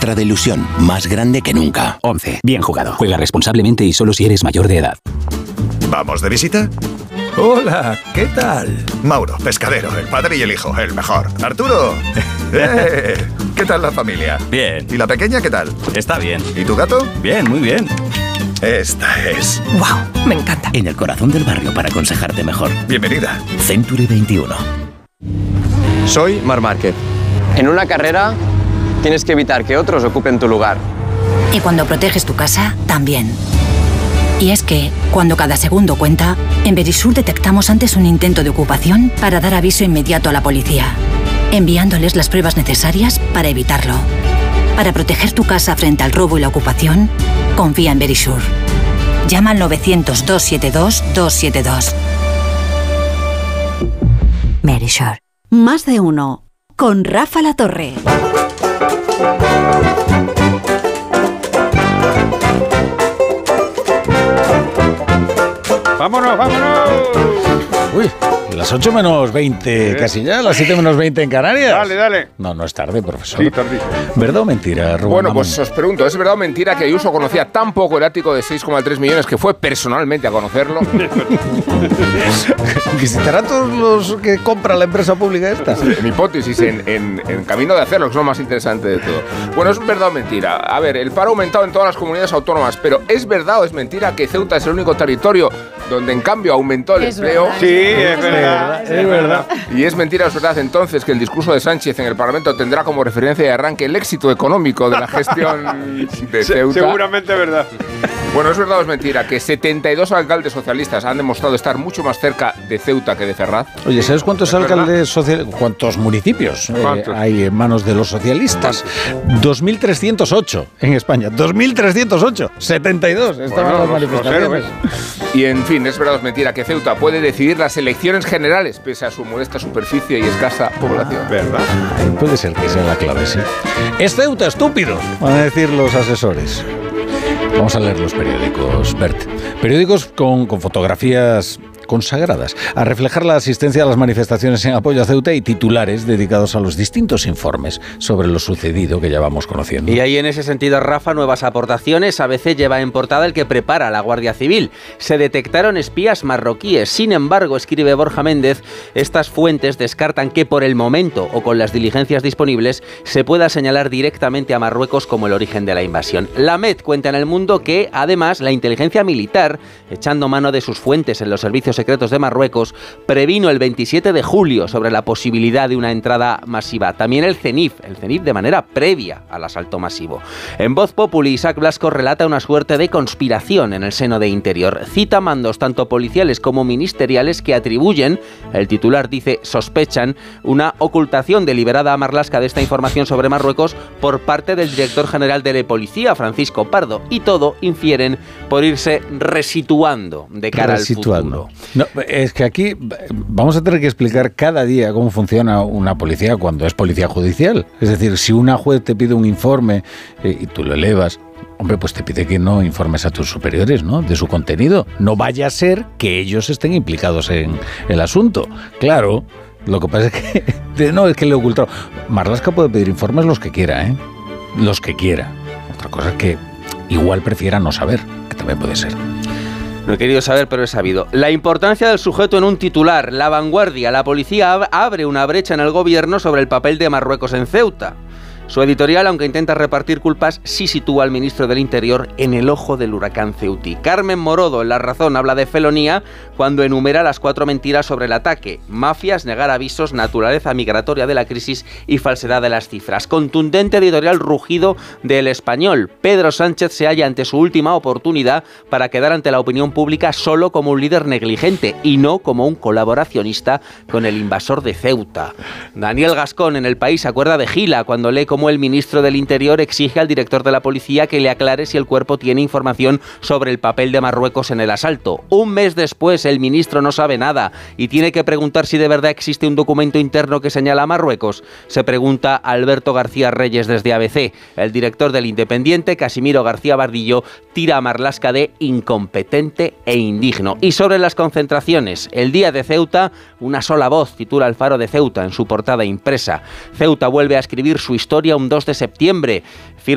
Extra de ilusión, más grande que nunca. 11. Bien jugado. Juega responsablemente y solo si eres mayor de edad. ¿Vamos de visita? Hola, ¿qué tal? Mauro, pescadero, el padre y el hijo, el mejor. Arturo, ¿qué tal la familia? Bien. ¿Y la pequeña qué tal? Está bien. ¿Y tu gato? Bien, muy bien. Esta es. ¡Wow! Me encanta. En el corazón del barrio para aconsejarte mejor. Bienvenida. Century 21. Soy Marc Márquez. En una carrera tienes que evitar que otros ocupen tu lugar. Y cuando proteges tu casa, también. Y es que, cuando cada segundo cuenta, en Verisur detectamos antes un intento de ocupación para dar aviso inmediato a la policía, enviándoles las pruebas necesarias para evitarlo. Para proteger tu casa frente al robo y la ocupación, confía en Verisur. Llama al 900-272-272. Verisur. Más de uno. Con Rafa La Torre. ¡Vámonos, vámonos! Uy, las 8 menos 20, casi ya, las 7 menos 20 en Canarias. Dale, dale. No es tarde, profesor. Sí, tardísimo. ¿Verdad o mentira, Rubén? Bueno, pues os pregunto, ¿es verdad o mentira que Ayuso conocía tan poco el ático de 6,3 millones que fue personalmente a conocerlo? ¿Visitará a todos los que compra la empresa pública esta? Mi hipótesis en camino de hacerlo, que es lo más interesante de todo. Bueno, ¿es verdad o mentira? A ver, el paro ha aumentado en todas las comunidades autónomas, pero ¿es verdad o es mentira que Ceuta es el único territorio donde en cambio aumentó el empleo? Verdad. Sí, es verdad. Es verdad. Y es mentira o es verdad entonces que el discurso de Sánchez en el Parlamento tendrá como referencia de arranque el éxito económico de la gestión de Ceuta. Seguramente es verdad. Bueno, es verdad o es mentira que 72 alcaldes socialistas han demostrado estar mucho más cerca de Ceuta que de Ferraz. Oye, ¿sabes cuántos alcaldes socialistas, cuántos municipios hay en manos de los socialistas? 2.308 en España. 2.308. 72. Estaban las manifestaciones. Y en fin, es verdad o es mentira que Ceuta puede decidir las elecciones generales pese a su modesta superficie y escasa población. ¿Verdad? Puede ser que sea la clave, sí. Es Ceuta, estúpidos, van a decir los asesores. Vamos a leer los periódicos, Bert. Periódicos con fotografías consagradas a reflejar la asistencia a las manifestaciones en apoyo a Ceuta y titulares dedicados a los distintos informes sobre lo sucedido que ya vamos conociendo. Y ahí en ese sentido, Rafa, nuevas aportaciones. ABC lleva en portada el que prepara la Guardia Civil. Se detectaron espías marroquíes. Sin embargo, escribe Borja Méndez, estas fuentes descartan que por el momento o con las diligencias disponibles se pueda señalar directamente a Marruecos como el origen de la invasión. La Met cuenta en El Mundo que, además, la inteligencia militar, echando mano de sus fuentes en los servicios secretos de Marruecos, previno el 27 de julio sobre la posibilidad de una entrada masiva. También el CENIF de manera previa al asalto masivo. En Voz Populi, Isaac Blasco relata una suerte de conspiración en el seno de Interior. Cita mandos tanto policiales como ministeriales que atribuyen, el titular dice sospechan, una ocultación deliberada a Marlaska de esta información sobre Marruecos por parte del director general de la policía, Francisco Pardo, y todo infieren por irse resituando de cara al futuro. No, es que aquí vamos a tener que explicar cada día cómo funciona una policía cuando es policía judicial. Es decir, si una juez te pide un informe y tú lo elevas, hombre, pues te pide que no informes a tus superiores, ¿no?, de su contenido. No vaya a ser que ellos estén implicados en el asunto. Claro, lo que pasa es que no es que le he ocultado. Marlaska puede pedir informes los que quiera, ¿eh? Los que quiera. Otra cosa es que igual prefiera no saber, que también puede ser. No he querido saber, pero he sabido. La importancia del sujeto en un titular. La Vanguardia. La policía abre una brecha en el gobierno sobre el papel de Marruecos en Ceuta. Su editorial, aunque intenta repartir culpas, sí sitúa al ministro del Interior en el ojo del huracán ceutí. Carmen Morodo, en La Razón, habla de felonía cuando enumera las 4 mentiras sobre el ataque: mafias, negar avisos, naturaleza migratoria de la crisis y falsedad de las cifras. Contundente editorial rugido del Español. Pedro Sánchez se halla ante su última oportunidad para quedar ante la opinión pública solo como un líder negligente y no como un colaboracionista con el invasor de Ceuta. Daniel Gascón, en El País, se acuerda de Gila cuando lee cómo el ministro del Interior exige al director de la policía que le aclare si el cuerpo tiene información sobre el papel de Marruecos en el asalto. Un mes después, el ministro no sabe nada y tiene que preguntar si de verdad existe un documento interno que señala a Marruecos. Se pregunta Alberto García Reyes desde ABC. El director del Independiente, Casimiro García Bardillo, tira a Marlaska de incompetente e indigno. Y sobre las concentraciones, el día de Ceuta, una sola voz, titula El Faro de Ceuta en su portada impresa. Ceuta vuelve a escribir su historia un 2 de septiembre.